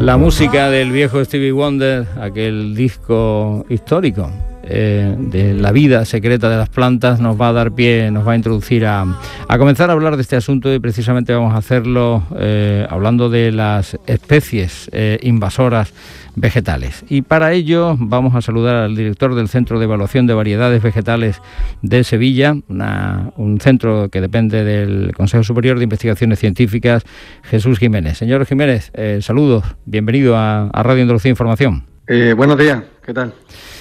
La música del viejo Stevie Wonder, aquel disco histórico de la vida secreta de las plantas, nos va a dar pie, nos va a introducir a comenzar a hablar de este asunto, y precisamente vamos a hacerlo hablando de las especies invasoras vegetales. Y para ello vamos a saludar al director del Centro de Evaluación de Variedades Vegetales de Sevilla, un centro que depende del Consejo Superior de Investigaciones Científicas, Jesús Jiménez. Señor Jiménez, saludos, bienvenido a Radio Andalucía Información. Buenos días, ¿qué tal?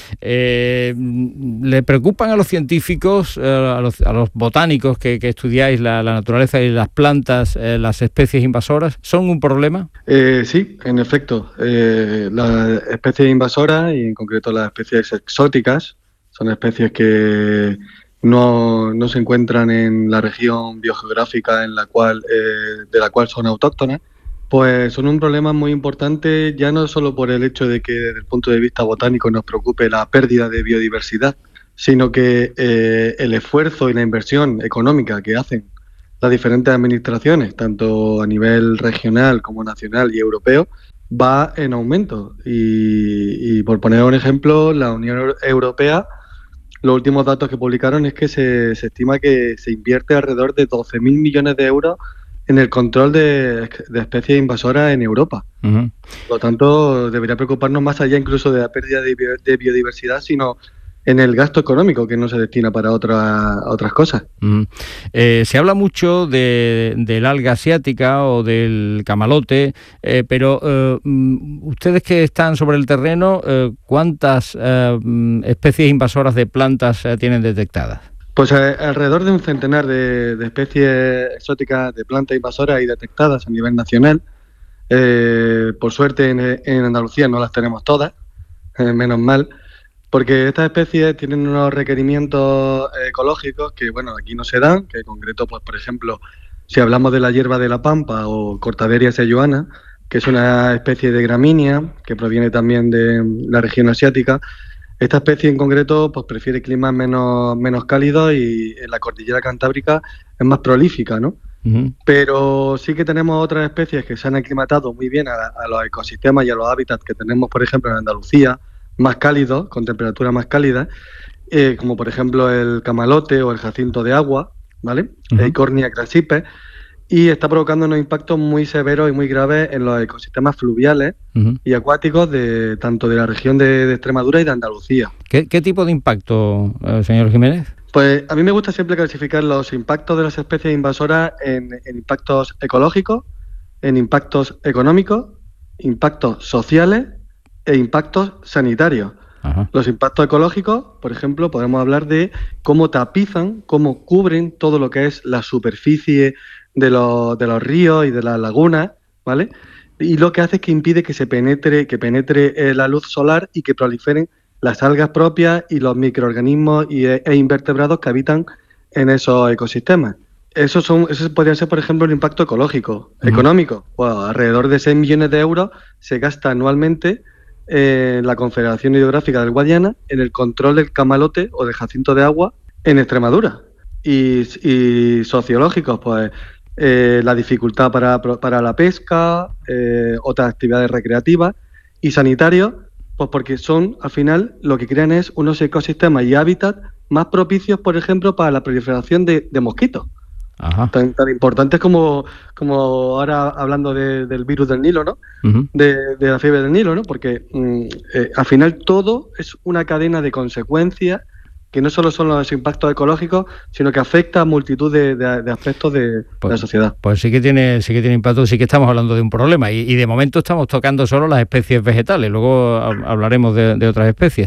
¿Le preocupan a los científicos, a los botánicos que estudiáis la naturaleza y las plantas, las especies invasoras? ¿Son un problema? Sí, en efecto. Las especies invasoras, y en concreto las especies exóticas, son especies que no se encuentran en la región biogeográfica de la cual son autóctonas. Pues son un problema muy importante, ya no solo por el hecho de que desde el punto de vista botánico nos preocupe la pérdida de biodiversidad, sino que el esfuerzo y la inversión económica que hacen las diferentes administraciones, tanto a nivel regional como nacional y europeo, va en aumento. Y por poner un ejemplo, la Unión Europea, los últimos datos que publicaron es que se estima que se invierte alrededor de 12.000 millones de euros en el control de especies invasoras en Europa. Uh-huh. Por lo tanto, debería preocuparnos más allá incluso de la pérdida de biodiversidad, sino en el gasto económico que no se destina para otras cosas. Uh-huh. Se habla mucho del alga asiática o del camalote, pero ustedes que están sobre el terreno, ¿cuántas especies invasoras de plantas tienen detectadas? Pues alrededor de un centenar de especies exóticas de plantas invasoras y detectadas a nivel nacional. Por suerte en Andalucía no las tenemos todas, menos mal, porque estas especies tienen unos requerimientos ecológicos que, bueno, aquí no se dan, que en concreto, pues por ejemplo, si hablamos de la hierba de la pampa o Cortaderia selloana, que es una especie de gramínea que proviene también de la región asiática. Esta especie en concreto pues prefiere climas menos cálidos y en la cordillera cantábrica es más prolífica, ¿no? Uh-huh. Pero sí que tenemos otras especies que se han aclimatado muy bien a los ecosistemas y a los hábitats que tenemos, por ejemplo, en Andalucía, más cálidos, con temperaturas más cálidas, como por ejemplo el camalote o el jacinto de agua, ¿vale? Uh-huh. Eichhornia crassipes, y está provocando unos impactos muy severos y muy graves en los ecosistemas fluviales uh-huh. y acuáticos tanto de la región de Extremadura y de Andalucía. ¿Qué tipo de impacto, señor Jiménez? Pues a mí me gusta siempre clasificar los impactos de las especies invasoras en impactos ecológicos, en impactos económicos, impactos sociales e impactos sanitarios. Ajá. Los impactos ecológicos, por ejemplo, podemos hablar de cómo tapizan, cómo cubren todo lo que es la superficie de los ríos y de las lagunas, ¿vale? Y lo que hace es que impide que penetre la luz solar y que proliferen las algas propias y los microorganismos e invertebrados que habitan en esos ecosistemas. Eso podría ser, por ejemplo, el impacto ecológico. Uh-huh. Económico, pues alrededor de 6 millones de euros se gasta anualmente en la Confederación Hidrográfica del Guadiana en el control del camalote o del jacinto de agua en Extremadura. Y sociológicos, pues la dificultad para la pesca, otras actividades recreativas, y sanitarios, pues porque son, al final, lo que crean es unos ecosistemas y hábitats más propicios, por ejemplo, para la proliferación de mosquitos. Ajá. Tan importantes como ahora hablando del virus del Nilo, ¿no? Uh-huh. De la fiebre del Nilo, ¿no? Porque al final todo es una cadena de consecuencias que no solo son los impactos ecológicos, sino que afecta a multitud de aspectos de la sociedad. Pues sí que tiene impacto, sí que estamos hablando de un problema, y de momento estamos tocando solo las especies vegetales, luego hablaremos de otras especies.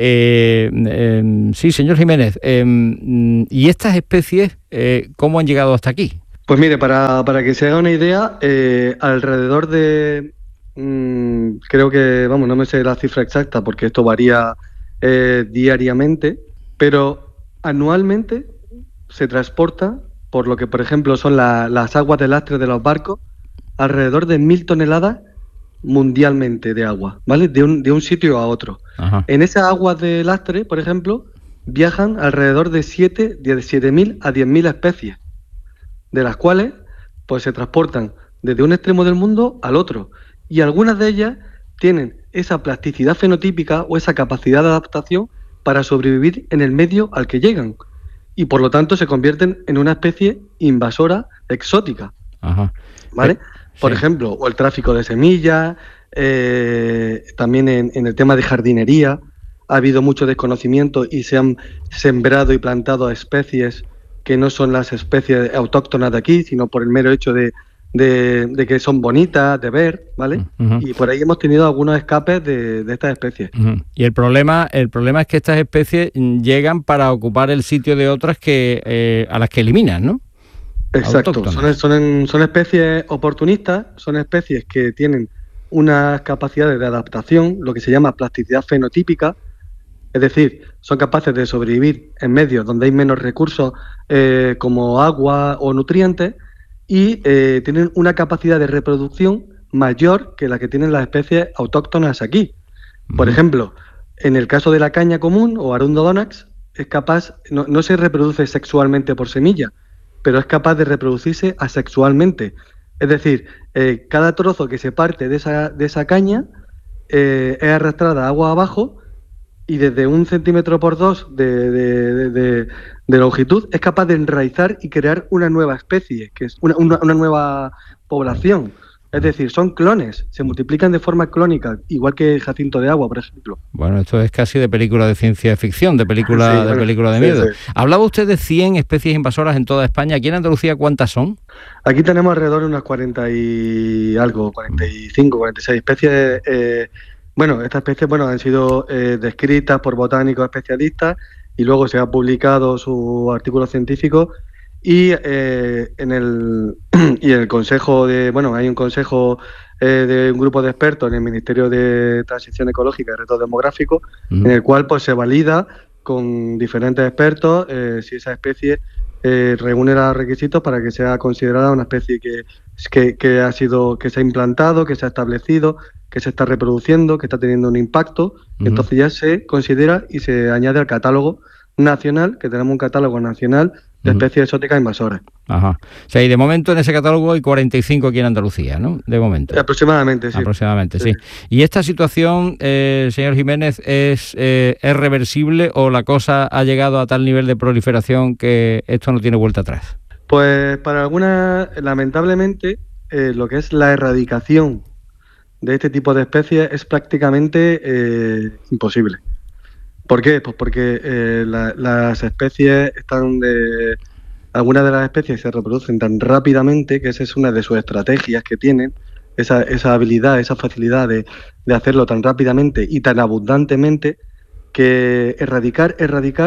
Sí, señor Jiménez, ¿y estas especies cómo han llegado hasta aquí? Pues mire, para que se haga una idea, alrededor de, creo que, no me sé la cifra exacta porque esto varía diariamente, pero anualmente se transporta, por lo que por ejemplo son las aguas de lastre de los barcos, alrededor de 1.000 toneladas mundialmente de agua, ¿vale? De un sitio a otro. Ajá. En esas aguas de lastre, por ejemplo, viajan alrededor de 7.000 a 10.000 especies, de las cuales pues se transportan desde un extremo del mundo al otro. y algunas de ellas tienen esa plasticidad fenotípica o esa capacidad de adaptación para sobrevivir en el medio al que llegan, y por lo tanto se convierten en una especie invasora exótica. Ajá. ¿Vale? Por Sí. ejemplo, o el tráfico de semillas, también en el tema de jardinería ha habido mucho desconocimiento y se han sembrado y plantado especies que no son las especies autóctonas de aquí, sino por el mero hecho de que son bonitas de ver, ¿vale? Uh-huh. Y por ahí hemos tenido algunos escapes de estas especies. Uh-huh. Y el problema es que estas especies llegan para ocupar el sitio de otras que a las que eliminan, ¿no? Exacto, son especies oportunistas, son especies que tienen unas capacidades de adaptación, lo que se llama plasticidad fenotípica, es decir, son capaces de sobrevivir en medios donde hay menos recursos como agua o nutrientes, y tienen una capacidad de reproducción mayor que la que tienen las especies autóctonas aquí. Por ejemplo, en el caso de la caña común o Arundodonax, es capaz, no se reproduce sexualmente por semilla, pero es capaz de reproducirse asexualmente. Es decir, cada trozo que se parte de esa caña es arrastrada agua abajo, y desde 1 centímetro por 2 de longitud es capaz de enraizar y crear una nueva especie, que es una nueva población. Es decir, son clones, se multiplican de forma clónica, igual que el jacinto de agua, por ejemplo. Bueno, esto es casi de película de ciencia ficción, de película de miedo. Sí. Hablaba usted de 100 especies invasoras en toda España. ¿Aquí en Andalucía cuántas son? Aquí tenemos alrededor de unas 40 y algo, 45, 46 especies. Estas especies han sido descritas por botánicos especialistas, y luego se ha publicado su artículo científico. Y en el consejo hay un consejo de un grupo de expertos en el Ministerio de Transición Ecológica y Retos Demográficos, en el cual pues se valida con diferentes expertos si esa especie reúne los requisitos para que sea considerada una especie que se ha implantado, que se ha establecido, que se está reproduciendo, que está teniendo un impacto. Entonces ya se considera y se añade al catálogo nacional, que tenemos un catálogo nacional de especies exóticas invasoras. Ajá. O sea, y de momento en ese catálogo hay 45 aquí en Andalucía, ¿no? De momento. Aproximadamente, sí. Aproximadamente, sí. ¿Y esta situación, señor Jiménez, es reversible, o la cosa ha llegado a tal nivel de proliferación que esto no tiene vuelta atrás? Pues para algunas, lamentablemente, lo que es la erradicación de este tipo de especies es prácticamente imposible. ¿Por qué? Pues porque las especies algunas de las especies se reproducen tan rápidamente que esa es una de sus estrategias que tienen, esa habilidad, esa facilidad de hacerlo tan rápidamente y tan abundantemente, que erradicar,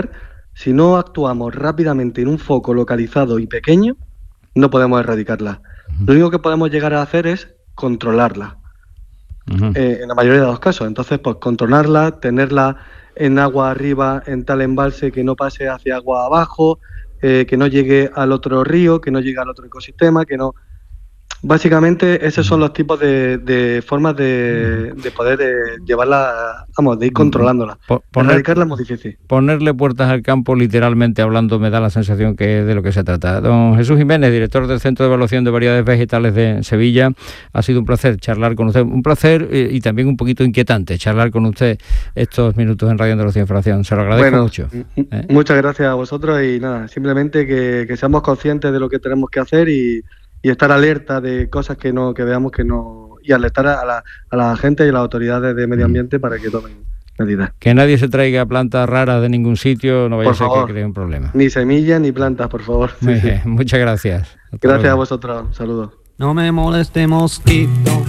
si no actuamos rápidamente en un foco localizado y pequeño, no podemos erradicarla. Lo único que podemos llegar a hacer es controlarla, en la mayoría de los casos. Entonces, pues controlarla, tenerla en agua arriba, en tal embalse que no pase hacia agua abajo, que no llegue al otro río, que no llegue al otro ecosistema, que no... Básicamente, esos son los tipos de formas de poder llevarla, de ir controlándola. Erradicarla es muy difícil. Ponerle puertas al campo, literalmente hablando, me da la sensación que es de lo que se trata. Don Jesús Jiménez, director del Centro de Evaluación de Variedades Vegetales de Sevilla, ha sido un placer charlar con usted. Un placer y también un poquito inquietante charlar con usted estos minutos en Radio Andalucía Información. Se lo agradezco mucho. Muchas gracias a vosotros, y nada, simplemente que seamos conscientes de lo que tenemos que hacer y estar alerta de cosas que veamos que no, y alertar a la gente y a las autoridades de medio ambiente para que tomen medidas. Que nadie se traiga plantas raras de ningún sitio, no vaya a ser que cree un problema. Ni semillas ni plantas, por favor. Muy bien, muchas gracias. Gracias a vosotros, saludos. No me moleste mosquito,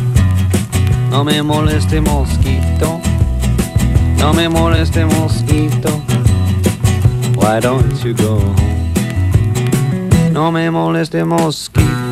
no me moleste mosquito, no me moleste mosquito, why don't you go home? No me moleste mosquito.